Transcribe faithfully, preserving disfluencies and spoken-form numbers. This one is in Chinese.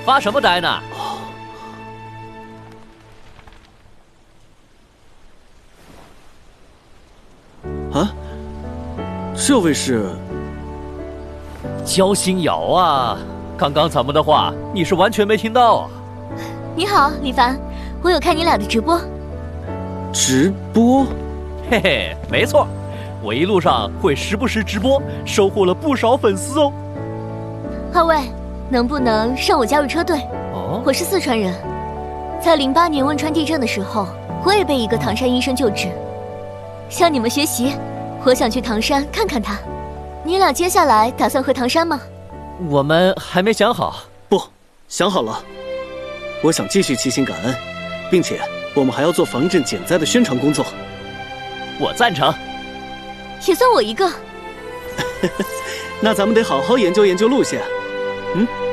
发什么呆呢？ 啊，这位是焦星瑶啊！刚刚咱们的话，你是完全没听到啊？ 你好，李凡，我有看你俩的直播。 直播？ 嘿嘿，没错，我一路上会时不时直播，收获了不少粉丝哦。 二位，能不能让我加入车队？ 哦， 我是四川人，在零八年汶川地震的时候，我也被一个唐山医生救治。向你们学习，我想去唐山看看他。你俩接下来打算回唐山吗？ 我们还没想好。 不，想好了。我想继续齐心感恩，并且我们还要做防震减灾的宣传工作。 我赞成。 也算我一个。 那咱们得好好研究研究路线。嗯。